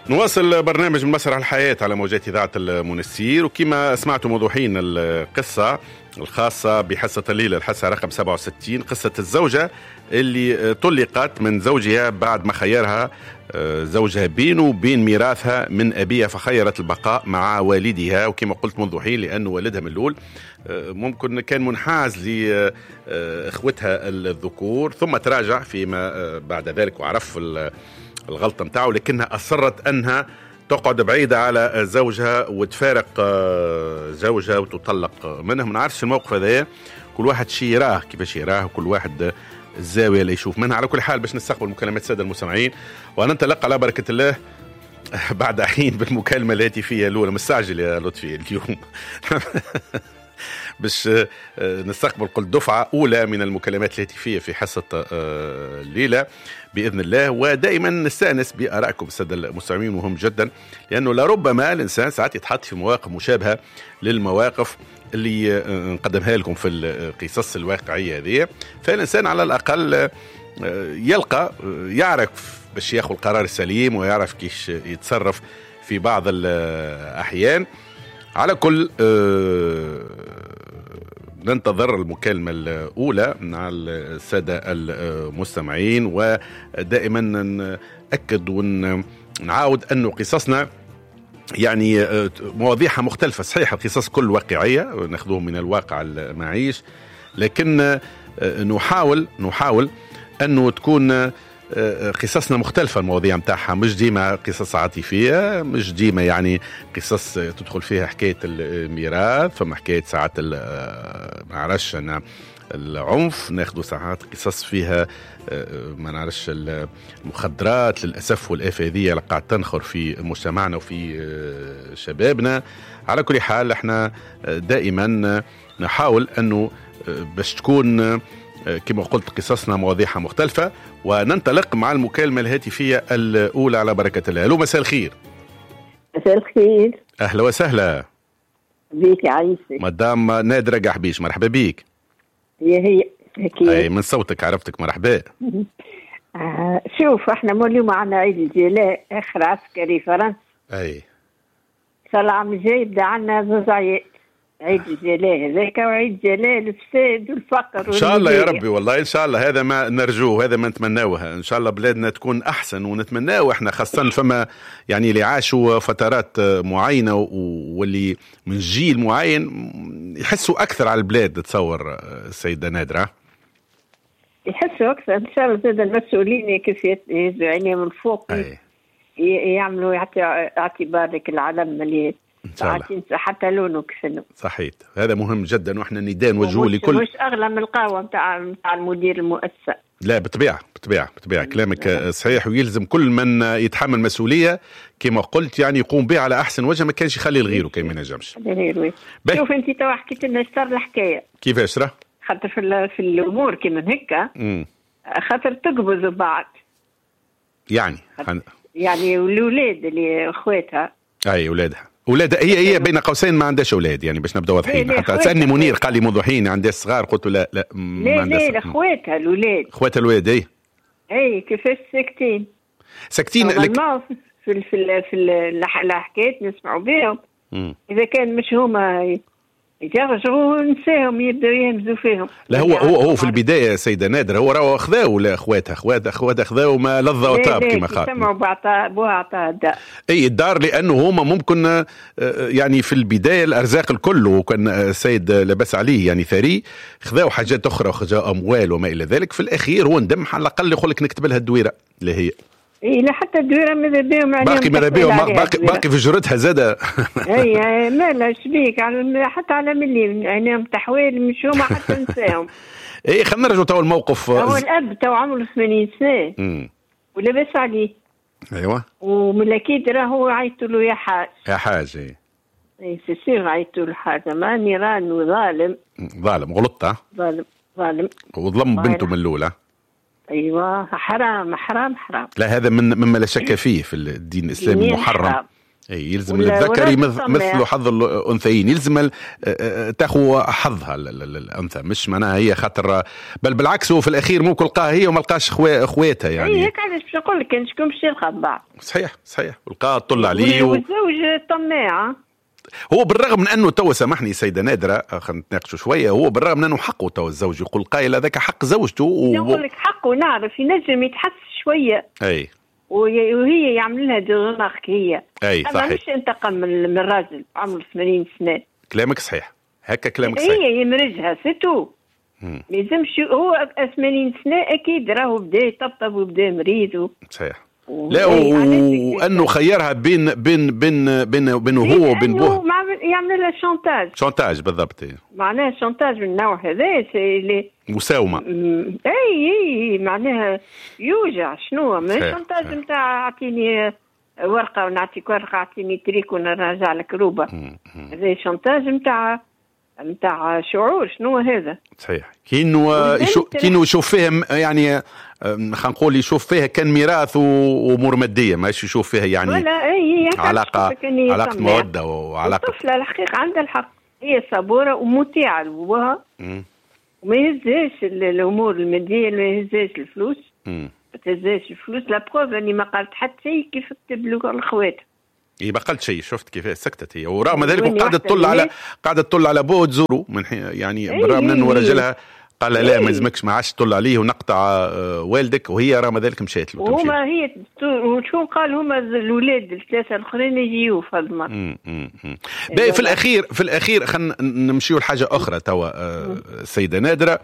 نواصل برنامج من مسرح الحياة على موجات إذاعة المنستير، وكما سمعتم موضوحين القصة الخاصة بحصة الليلة، الحصة رقم 67، قصة الزوجة اللي طلقت من زوجها بعد ما خيرها زوجها بينه وبين ميراثها من أبيها، فخيرت البقاء مع والدها. وكما قلت منذ حين لأنه والدها من الأول ممكن كان منحاز لإخوتها الذكور، ثم تراجع فيما بعد ذلك وعرف الغلطة متاعه، لكنها أصرت أنها تقعد بعيدة على زوجها وتفارق زوجها وتطلق منه. ما نعرفش الموقف هذا، كل واحد شي يراه كيفاش يراه، وكل واحد الزاوية اللي يشوف منها. على كل حال باش نستقبل مكالمات السادة المستمعين وننطلق على بركة الله بعد حين بالمكالمة الهاتفية الأولى. مستعجل يا لطفي اليوم باش نستقبل كل دفعة أولى من المكالمات الهاتفية في حصة الليلة بإذن الله. ودائما نستأنس بآرائكم السادة المستمعين، مهم جدا، لأنه لربما الإنسان ساعات يتحط في مواقف مشابهة للمواقف اللي نقدمها لكم في القصص الواقعية هذه، فالإنسان على الأقل يلقى يعرف باش ياخذ القرار السليم ويعرف كيش يتصرف في بعض الأحيان. على كل ننتظر المكالمة الأولى مع السادة المستمعين، ودائما نأكد ونعاود أنه قصصنا يعني مواضيعها مختلفة. صحيح القصص كل واقعية ناخذوهم من الواقع المعيش، لكن نحاول أنه تكون قصصنا مختلفة، المواضيع متاعها مش ديما قصص عاطفية، مش ديما يعني قصص تدخل فيها حكاية الميراث، فما حكاية ساعات ما نعرفش أنا العنف، ناخذوا ساعات قصص فيها ما نعرفش المخدرات للأسف والآفة هذه اللي قاعد تنخر في مجتمعنا وفي شبابنا. على كل حال احنا دائما نحاول أنه باش تكون كما قلت قصصنا مواضيعها مختلفة. وننطلق مع المكالمة الهاتفية الأولى على بركة الله. ألو، مساء الخير. مساء الخير. أهلا وسهلا بيك يا عيسى. مدام نادرة قحبيش، مرحبا بيك. هي أي من صوتك عرفتك، مرحبا. شوف احنا اليوم معنا عيد الجلاء، آخر عسكري فرنسا. أي العام الجاي يبدا عنا زوج عيد، عيد الجلاء هذاك وعيد جلاء الفساد والفقر. ان شاء الله يا ربي، والله ان شاء الله هذا ما نرجوه، هذا ما نتمناوه، ان شاء الله بلادنا تكون احسن، ونتمناه احنا خاصه فما يعني اللي عاشوا فترات معينه واللي من جيل معين يحسوا اكثر على البلاد. تصور السيده نادره يحسوا اكثر ان شاء الله. زاد المسؤولين كيف يهزوا عينيهم من فوق، يعملوا اعتبار لك العلم اللي حتى لونه كفنه. صحيح، هذا مهم جدا، واحنا ندان وجهه لكل، مش اغلى من القهوه نتاع المدير المؤسسه. لا بالطبيعه كلامك صحيح، ويلزم كل من يتحمل مسؤوليه كما قلت يعني يقوم بها على احسن وجه، ما كانش يخلي لغيره كي ما ينجمش. شوف انت تو حكيت لنا اشتر الحكايه كيفاش راه خاطر في الامور كيما هكا، خاطر تقبضوا بعض يعني والاولاد اللي اخواتها. اي اولادها هي بين قوسين ما عندهاش اولاد، يعني باش نبدا واضحين. حتى سالني منير قال لي منذ حين عندها صغار، قلت له لا ما عندها. لا اخواتها الاولاد اي كيفاش ساكتين في الحكايات نسمعوا بهم. اذا كان مش هما يرجعوا نساهم يبداو يهمزوا فيهم. لا هو في البدايه سيده نادر هو راهو اخذاو لاخواتها اخذاو ما لذ وطاب كما قال. سمعوا بوها عطاها الدار. اي الدار، لانه هما ممكن يعني في البدايه الارزاق الكل، وكان السيد لبس عليه يعني ثري، خذاو حاجات اخرى وخذاو اموال وما الى ذلك. في الاخير هو ندم، على الاقل يقول لك نكتب لها الدويره اللي هي لا حتى الدويره ماذا بهم باقي في جرتها زاده. اي مالا شبيك حتى على ملي عينيهم تحويل مش هما حتى نساهم. اي خلينا نرجعوا تو الموقف. هو الاب تو عمره 80 سنه ولبس عليه. ايوه ومن اكيد راهو عيطوا له يا حاج. اي سير عيطوا له حاجه، ما نيران وظالم غلطه ظالم وظلم بنته من الاولى. ايوه حرام. لا هذا مما لا شك فيه في الدين الاسلامي محرم. يلزم للذكر مثل حظ الأنثيين، يلزم تاخو حظها الأنثى، مش معناها هي خاطر، بل بالعكس هو في الأخير ممكن لقاها هي وما لقاش خواتها يعني. هيك علاش باش نقول لك كان شكون باش يلقى بعض. صحيح ولقاها تطل عليه والزوج طماع. هو بالرغم من انه تو سامحني سيده نادره، خلينا نتناقشوا شويه، هو بالرغم من انه حقه تو الزوج يقول قايل هذاك حق زوجته يقول لك حقه، نعرف ينجم يتحس شويه اي وهي يعمل لها دي رمارك هي. اي صحيح، مش انتقم من الراجل عمره 80 سنه. كلامك صحيح، هكا كلامك صحيح. هي يمرجها ستو ما يلزمش هو 80 سنه اكيد راهو بدا يطبطب وبدا مريض صحيح. لا وانه خيرها بين هو وبين بوه، يعمل لها شونتاج بالضبط، معناها شونتاج من النوع هذا اللي مساومه. اي معناها يوجع. شنو ما شونتاج نتاع اعطيني ورقه ونعطيك ورقه، اعطيني تريك ونرجع لك روبه. هذا شونتاج نتاع شعور. شنو هذا؟ صحيح. كينو يشوف فيها يعني خلينا نقول يشوف فيها كان ميراث وامور ماديه، ماشي يشوف فيها يعني علاقه موده وعلاقه. الطفله الحقيقه عندها الحق، هي صبوره ومطيعه لابوها وما يهزاش الامور الماديه، ما يهزاش الفلوس، ما تهزاش الفلوس. لا بروف اني ما قالت حتى شيء كيف تبلغ الخوات. ما قالت شيء، شفت كيف سكتت هي، ورغم ذلك قاعده تطل على بو تزورو من يعني بالرغم من انه رجلها قال لا ما يلزمكش ما عادش تطل عليه ونقطع والدك، وهي رغم ذلك مشات له. وهما هي وشو قال هما الاولاد الثلاثه الاخرين يجيو في المر. في الاخير خلينا نمشيو لحاجه اخرى توا. السيده نادره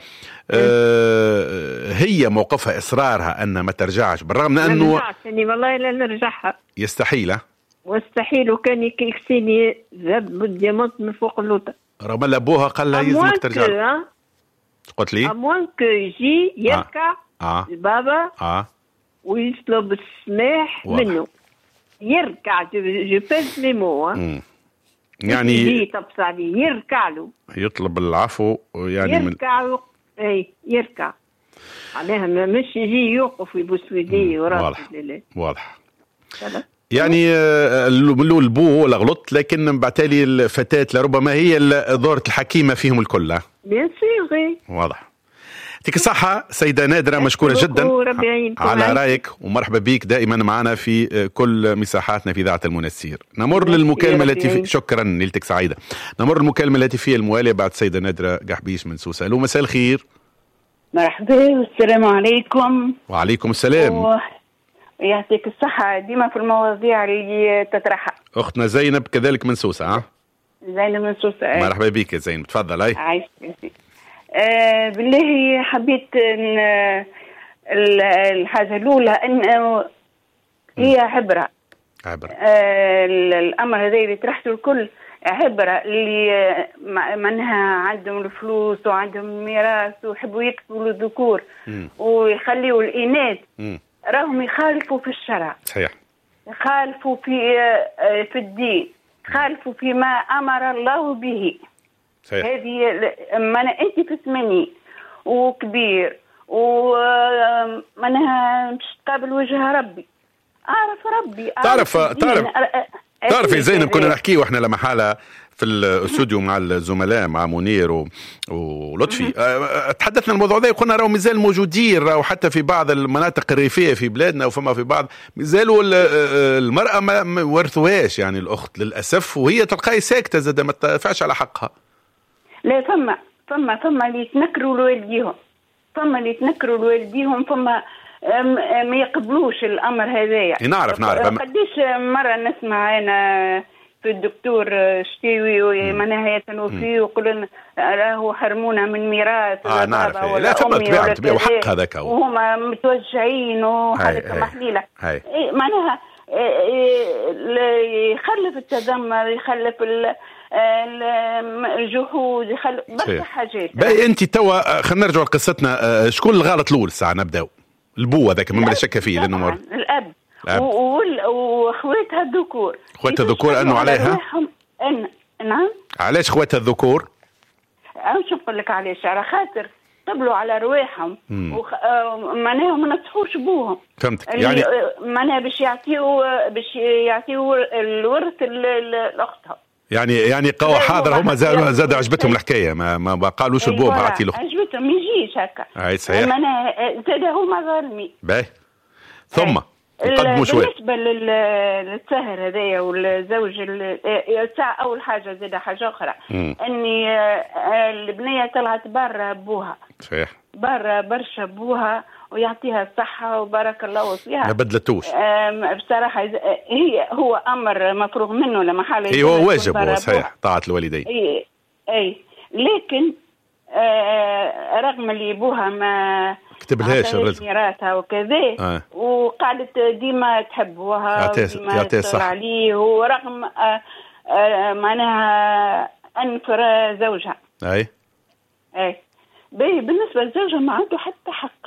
هي موقفها اصرارها ان ما ترجعش، بالرغم من انه والله لا نرجعها، يستحيل مستحيل. وكان يكسيني ذهب بالديامونت من فوق اللوطه، رغم ابوها قال لها يلزمك ترجع. قلت لي اموانك يجي يركع البابا ويطلب السماح منه، يركع جو بيز ميمو يعني يجي طبس عليه يركع له، يطلب العفو يعني يركع يركع معناها مش يجي يوقف ويبوس يديه وراسه. واضح يعني البو ولا غلط، لكن بعتالي الفتاة لربما هي دورة الحكيمة فيهم الكل. بيان سيغي واضح. يعطيك الصحة سيدة نادرة، مشكورة جدا على رأيك، ومرحبا بيك دائما معنا في كل مساحاتنا في إذاعة المنسير. نمر للمكالمة التي في شكرا ليلتك سعيدة. نمر للمكالمة التي فيها الموالية بعد سيدة نادرة قحبيش من سوسة. ألو مساء الخير. مرحبا والسلام عليكم. وعليكم السلام. يعطيك الصحة ديما في المواضيع اللي تطرحها. أختنا زينب كذلك من سوسة. زينب من سوسة. مرحبا بك يا زينب، تفضل. أي عايش بالله حبيت الحاجة الأولى أنه هي عبرة. الأمر هذا اللي طرحته الكل عبرة، اللي منها عندهم الفلوس وعندهم الميراث ويحبوا يكتبوا الذكور ويخليوا الإناث، راهم يخالفوا في الشرع. صحيح. يخالفوا في الدين، يخالفوا فيما أمر الله به. صحيح. هذه أنت في 80 وكبير ومنها مش تقابل وجه ربي، أعرف ربي. تعرف يا زينب كنا نحكي واحنا لما حالة في الاستوديو مع الزملاء مع منير ولطفي، تحدثنا الموضوع ده وقلنا راهو مازال موجودين، راهو حتى في بعض المناطق الريفية في بلادنا وفما في بعض مازالوا المرأة ما ورثوهاش يعني الأخت للأسف، وهي تلقاي ساكتة زاد ما تدفعش على حقها. لا فما اللي يتنكروا لوالديهم، فما اللي يتنكروا لوالديهم، فما ما يقبلوش الأمر هذايا. نعرف قديش مرة نسمع أنا في الدكتور شتيوي معناها يتنوفي ويقولون راهو حرمونا من ميراث نعرف. لا ثم وحق هذاك وهما متوجعين وحالتهم محليلة. معناها يخلف التذمر، يخلف الجهود، يخلف بس حاجات. باهي انت توا خلينا نرجعوا لقصتنا. شكون الغلط الاول الساعه نبداو؟ البو هذاك ما بلا شك فيه لانه الاب واخواتها الذكور. اخواتها الذكور انه عليها نعم. علاش اخواتها الذكور؟ شو نقول لك علاش؟ على خاطر يقبلوا على رواحهم معناها ما نصحوش بوهم. فهمتك يعني معناها باش يعطيو الورث لاختها. يعني قوا حاضر هما زاد عجبتهم الحكايه ما قالوش لبوهم عطي له عجبتهم يجيش هكا. اي صحيح معناها زاد هما ظالمين. باهي ثم يقدموا شويه بالنسبه للسهر هذايا والزوج اول حاجه زاد حاجه اخرى اني البنيه طلعت برا بوها صحيح برا برشا بوها ويعطيها الصحه وبارك الله فيها ما بدلتوش بصراحه هو امر مفروغ منه لما حاله هو واجب هو صحيح طاعه الوالدين اي لكن رغم اللي بوها ما كتبلهاش الرزق ميراثها وكذا وقعدت ديما تحبوها ديما تصل عليه ورغم معناها انفر زوجها اي بالنسبه لزوجها ما عنده حتى حق.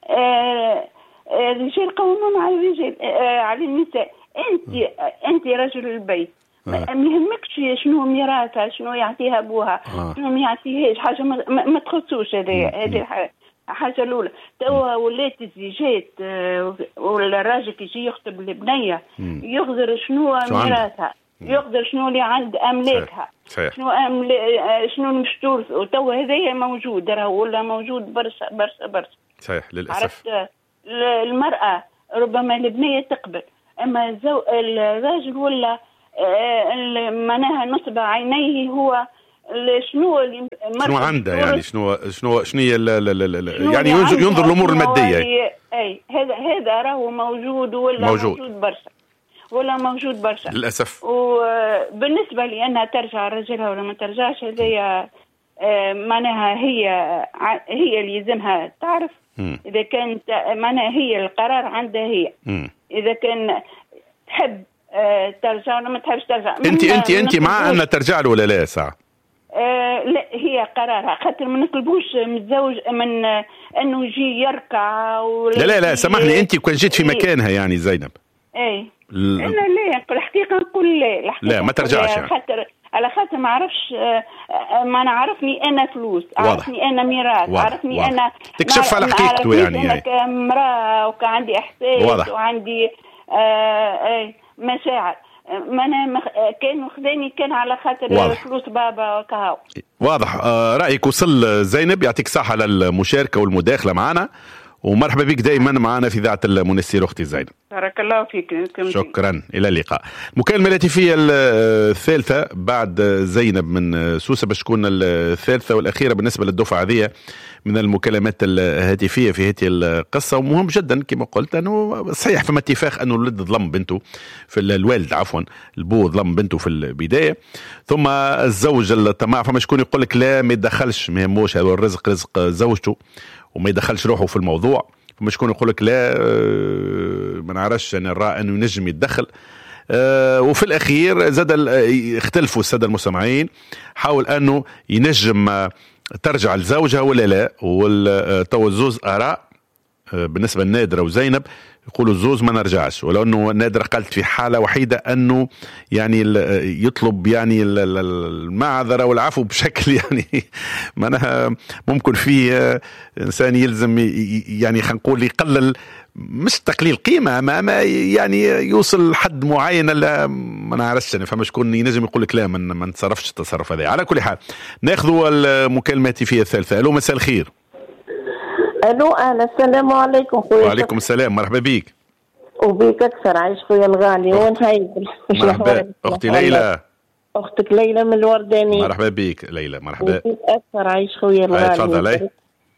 الرجال قوامون على الرجال على النساء. انت رجل البيت ما يهمكش شنو ميراثها شنو يعطيها ابوها شنو ما يعطيهاش حاجه ما تخصوش. هذه حاجه الاولى. توا ولات الزيجات والراجل يجي يخطب البنيه يغدر شنو ميراثها يقدر شنو اللي عند املاكها شنو المشتور. وتوا هذايا موجود راهو ولا موجود برشا برشا برشا صحيح للاسف. عرفت المراه ربما البنيه تقبل اما الراجل ولا معناها نصب عينيه هو شنو عنده يعني شنو هي يعني ينظر الامور الماديه. اي هذا راهو موجود ولا موجود برشا ولا موجود برشا للاسف. وبالنسبه لانها ترجع رجلها ولا ما ترجعش هذه معناها هي اللي يلزمها تعرف اذا كانت معناها هي القرار عندها هي اذا كان تحب ترجع ولا ما تحبش ترجع. انت مع ان ترجع له ولا لا ساعه؟ لا هي قرارها خاطر ما نطلبوش متزوج من انه يجي يركع لا سامحني انت كنت جيت في مكانها يعني زينب. انا لا الحقيقه نقول لا ما ترجعش يعني. على خاطر ما عرفش ما نعرفني انا فلوس عرفني انا ميراث عرفني انا تكشف على حقيقته يعني انا كامراه وكان عندي احساس وعندي مشاعر ما انا كان خذاني كان على خاطر فلوس بابا وكهو. واضح. رايك وصل زينب. يعطيك صحه على المشاركه والمداخله معنا ومرحبا بك دائما معنا في إذاعة المنسير أختي زينب. بارك الله فيك. شكرا إلى اللقاء. المكالمة الهاتفية الثالثة بعد زينب من سوسة باش تكون الثالثة والأخيرة بالنسبة للدفعة هذه من المكالمات الهاتفية في هذه القصة. ومهم جدا كما قلت أنه صحيح فما اتفاق أنه الولد ظلم بنته في الوالد عفوا البو ظلم بنته في البداية ثم الزوج الطماع فما شكون يقول لك لا ما يدخلش ما يهموش هذا الرزق رزق زوجته وما يدخلش روحه في الموضوع. فما شكون يقول لك لا ما نعرفش أنا الرأي أنه ينجم يتدخل. وفي الأخير زاد اختلفوا السادة المستمعين حاول أنه ينجم ترجع لزوجها ولا لا. والتو الزوز آراء بالنسبة لنادرة وزينب يقولوا الزوز ما نرجعش ولو أنه نادرة قالت في حالة وحيدة أنه يعني يطلب يعني المعذرة والعفو بشكل يعني معناها ممكن فيه إنسان يلزم يعني خلينا نقول يقلل مش تقليل قيمة ما يعني يوصل حد معين ما نعرفش أنا فما شكون ينجم يقول لك لا ما نتصرفش التصرف هذا. على كل حال ناخذوا المكالمة الهاتفية الثالثة. ألو مساء الخير. الو اهلا السلام عليكم خويا. وعليكم السلام مرحبا بيك. وبيك اكثر عايش خويا الغالي. وين هاي مرحبا اختي ليلى. اختك ليلى من الورداني. مرحبا بيك ليلى مرحبا. وبيك اكثر عايش خويا الغالي. تفضل.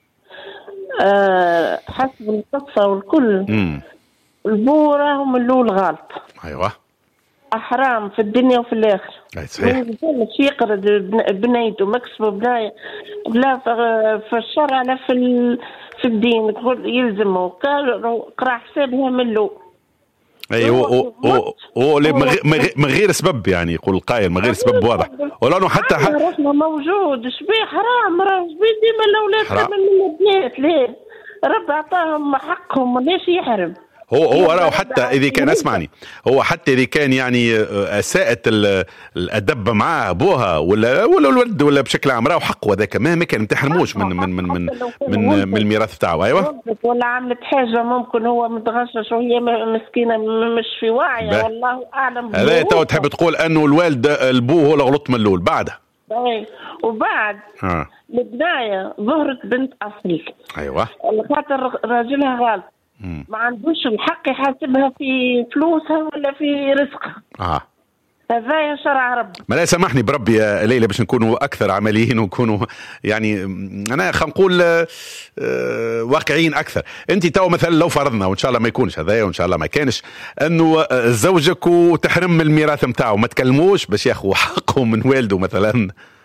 حسب القصه والكل البو راهم الاول غلط. ايوه حرام في الدنيا وفي الاخر. صحيح. مش يقرض بنيته مكسبه بلا في الشرع لا في الدين يلزمه قرا حسابها من له. ايوه من غير سبب يعني يقول القائل من غير سبب واضح ولانه حتى رحنا موجود شبيه حرام راه شبيه ديما الاولاد من البنات ليه رب عطاهم حقهم ليش يحرم. هو راه حتى اذا كان اسمعني، هو حتى اذا كان يعني اساءت الادب معاه ابوها ولا الولد ولا بشكل عام، راه حقه هذاك، ما كان تحرموش من الميراث تاعو. ايوه ولا عملت حاجه ممكن هو متغشش وهي مسكينه مش في واعيه، والله اعلم. هذا تو تحب تقول انه الوالد البو هو الغلط من الاول بعدها. وبعد البدايه ظهرت بنت اصل. ايوه خاطر راجلها غلط، ما عندوش الحق يحاسبها في فلوسها ولا في رزقها. هذا شرع ربي. ما لا سامحني بربي يا ليلى باش نكونوا اكثر عمليين ونكونوا يعني انا خلينا نقول واقعيين اكثر. انت تو مثلا لو فرضنا وان شاء الله ما يكونش هذايا وان شاء الله ما كانش انه زوجك وتحرم من الميراث نتاعو، ما تكلموش باش ياخذوا حقه من والده مثلا؟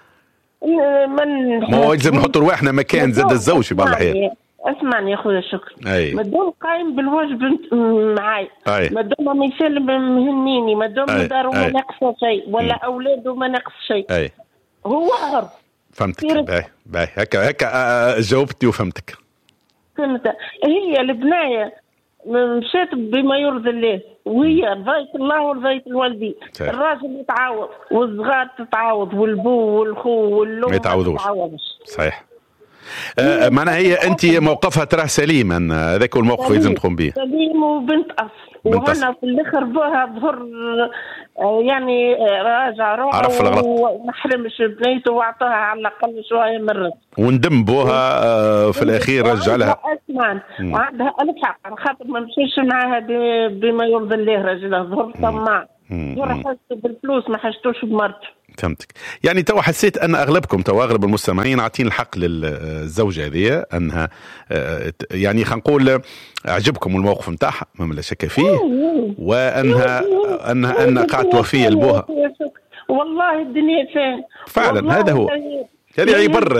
ما هو لازم نحطوا رواحنا مكان زاد الزوج في بعض الأحيان. اسمعني يا خويا شكر، مادام قايم بالواجب معاي، مادام ما يسلم مهنيني، مادام دارو ما نقص شيء ولا اولاده ما نقص شيء، هو حر. فهمتك. باي هكا جاوبتي وفهمتك. فهمت. هي البنايه مشات بما يرضي الله، وهي رضاية الله ورضاية الوالدين. الراجل يتعاوض والصغار تتعاوض والبو والخو واللوم ما يتعاوضوش. صحيح. معناها هي انت موقفها تراه سليم، هذاك هو الموقف لازم تقوم به. سليم وبنت اصل، وهنا في الاخر بوها ظهر يعني راجع روحه وما حرمش بنيته واعطاها على الاقل شويه من الرزق، وندم بوها في الاخير رجع لها. اسمان عندها الف حق، خاطر ما مشيش معاها بما يرضي الله. راجلها ظهر طماع، ظهر حسته بالفلوس ما حستوش بمرته. فهمتك. يعني تو حسيت ان اغلب المستمعين عاطين الحق للزوجه هذه انها يعني خلينا نقول عجبكم الموقف نتاعها ما لا شك فيه، وانها قاعده توفيه لبوها. والله الدنيا فعلا هذا هو. هذه عبر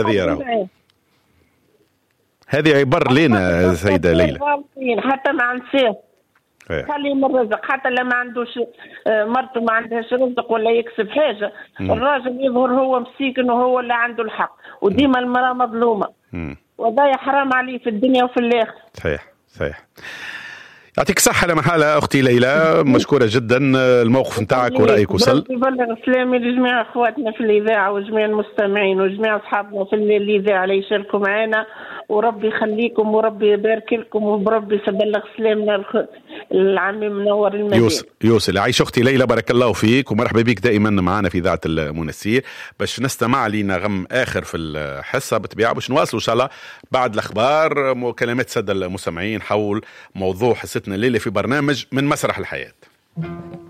هذه عبر لنا سيده ليلى، حتى مع نسيه خلي من الرزق، حتى لما عندوش مرته ما عندهاش رزق ولا يكسب حاجة، الراجل يظهر هو مسيكن وهو اللي عنده الحق، وديما المرأة مظلومة، وضايع حرام عليه في الدنيا وفي الآخر. صحيح. يعطيك الصحة لمحالة أختي ليلى، مشكورة جدا. الموقف نتاعك ورأيك وصل. يبلغ سلامي لجميع أخواتنا في الإذاعة وجميع المستمعين وجميع أصحابنا في الإذاعة اللي يشاركوا معنا، وربي يخليكم وربي يبارك لكم، وربي يبلغ سلامنا العمي منور المدينة. يوصل. عايش أختي ليلى، بارك الله فيك ومرحبا بك دائما معنا في إذاعة المنسير، باش نستمع لنا غم آخر في الحصة بطبيعة، باش نواصلوا إن شاء الله بعد الأخبار مكالمات سادة المستمعين حول موضوع حصتنا الليلة في برنامج من مسرح الحياة.